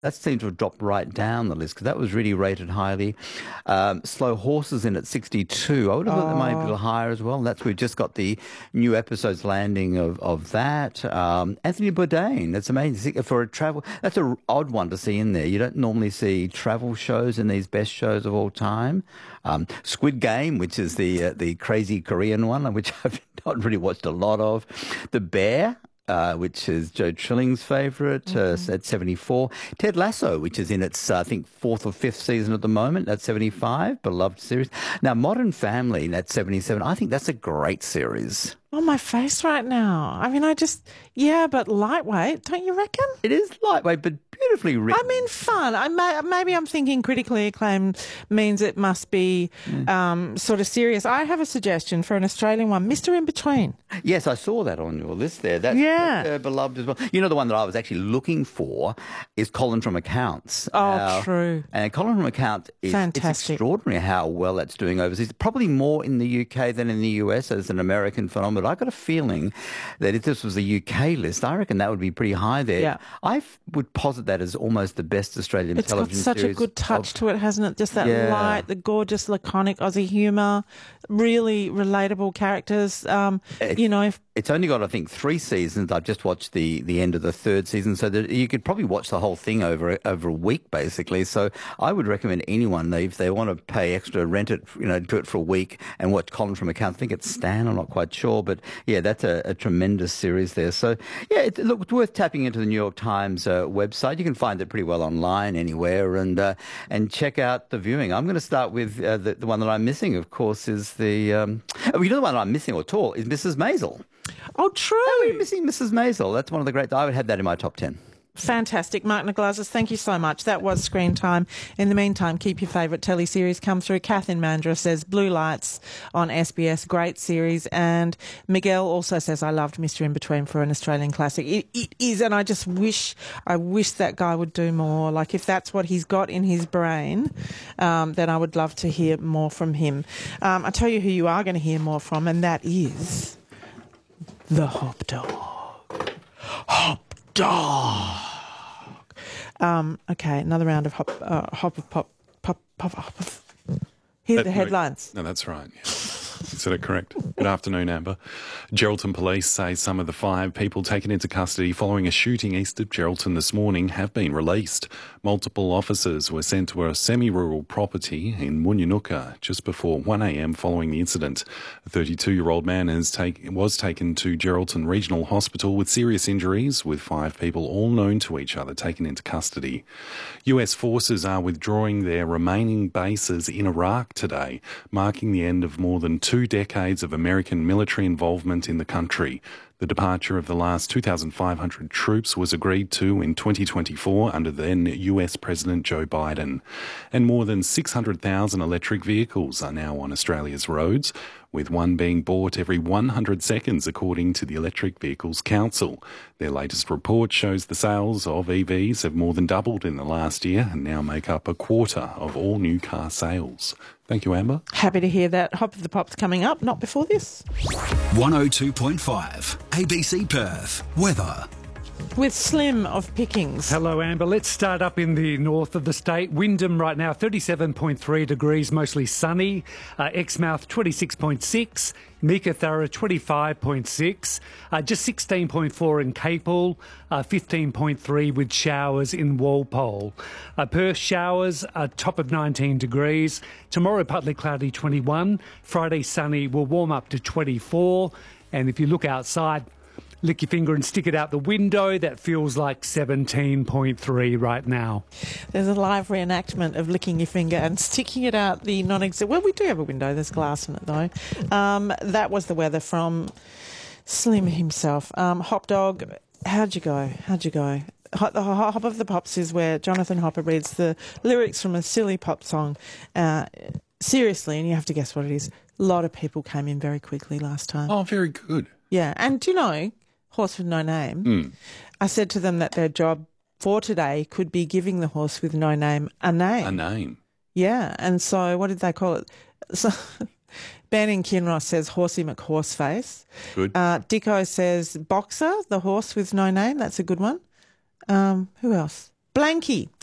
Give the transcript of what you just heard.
That seemed to have dropped right down the list because that was really rated highly. Slow Horses in at 62. I would have thought that might be a little higher as well. That's we've just got the new episodes landing of that. Anthony Bourdain. That's amazing for a travel. That's an odd one to see in there. You don't normally see travel shows in these best shows of all time. Squid Game, which is the crazy Korean one, which I've not really watched a lot of. The Bear. Which is Joe Trilling's favourite, at 74. Ted Lasso, which is in its, I think, 4th or 5th season at the moment, at 75. Beloved series. Now, Modern Family, at 77. I think that's a great series. On my face right now. I mean, but lightweight, don't you reckon? It is lightweight, but beautifully written. I mean, fun. Maybe I'm thinking critically acclaimed means it must be sort of serious. I have a suggestion for an Australian one, Mr. In Between. Yes, I saw that on your list there. That's beloved as well. You know, the one that I was actually looking for is Colin from Accounts. True. And Colin from Accounts is fantastic. It's extraordinary how well that's doing overseas. Probably more in the UK than in the US as an American phenomenon. But I've got a feeling that if this was a UK list, I reckon that would be pretty high there. Yeah. I would posit that as almost the best Australian television series. It's got such a good touch to it, hasn't it? Just that light, the gorgeous, laconic Aussie humour, really relatable characters. It's only got, I think, 3 seasons. I've just watched the end of the 3rd season, so that you could probably watch the whole thing over a week, basically. So I would recommend anyone, if they want to pay extra, rent it, do it for a week and watch Colin from Accounts. I think it's Stan, I'm not quite sure, but yeah, that's a tremendous series there. So yeah, it's worth tapping into the New York Times website. You can find it pretty well online anywhere, and check out the viewing. I'm going to start with the one that I'm missing, of course, is the the one that I'm missing at all is Mrs. Maisel. Oh, true. How are we missing Mrs. Maisel? That's one of the great. I would have that in my top 10. Fantastic. Mark Naglazis, thank you so much. That was Screen Time. In the meantime, keep your favourite teleseries come through. Kath in Mandurah says Blue Lights on SBS, great series. And Miguel also says, I loved Mr. In Between for an Australian classic. It is, and I wish that guy would do more. Like, if that's what he's got in his brain, then I would love to hear more from him. I'll tell you who you are going to hear more from, and that is the Hop Dog. Hop Dog. Okay, another round of hop of pop. Here's the headlines. No, that's right. Yeah. You said it correct. Good afternoon, Amber. Geraldton police say some of the 5 people taken into custody following a shooting east of Geraldton this morning have been released. Multiple officers were sent to a semi-rural property in Munyunuka just before 1 a.m. following the incident. A 32-year-old man was taken to Geraldton Regional Hospital with serious injuries, with 5 people all known to each other taken into custody. US forces are withdrawing their remaining bases in Iraq today, marking the end of more than 2 decades of American military involvement in the country. The departure of the last 2,500 troops was agreed to in 2024 under then US President Joe Biden. And more than 600,000 electric vehicles are now on Australia's roads, with one being bought every 100 seconds, according to the Electric Vehicles Council. Their latest report shows the sales of EVs have more than doubled in the last year and now make up a quarter of all new car sales. Thank you, Amber. Happy to hear that. Hop of the Pop's coming up, not before this. 102.5 ABC Perth. Weather. With Slim of Pickings. Hello, Amber. Let's start up in the north of the state. Wyndham right now, 37.3 degrees, mostly sunny. Exmouth, 26.6. Meekatharra, 25.6. Just 16.4 in Capel, 15.3 with showers in Walpole. Perth showers, top of 19 degrees. Tomorrow, partly cloudy, 21. Friday, sunny, will warm up to 24. And if you look outside, lick your finger and stick it out the window. That feels like 17.3 right now. There's a live reenactment of licking your finger and sticking it out the well, we do have a window. There's glass in it, though. That was the weather from Slim himself. Hop Dog, how'd you go? The Hop of the Pops is where Jonathan Hopper reads the lyrics from a silly pop song. Seriously, and you have to guess what it is. A lot of people came in very quickly last time. Oh, very good. Yeah, and do you know, Horse with No Name, I said to them that their job for today could be giving the horse with no name a name. A name. Yeah, and so what did they call it? So Ben in Kinross says Horsey McHorseface. Good. Dicko says Boxer, the horse with no name. That's a good one. Who else? Blanky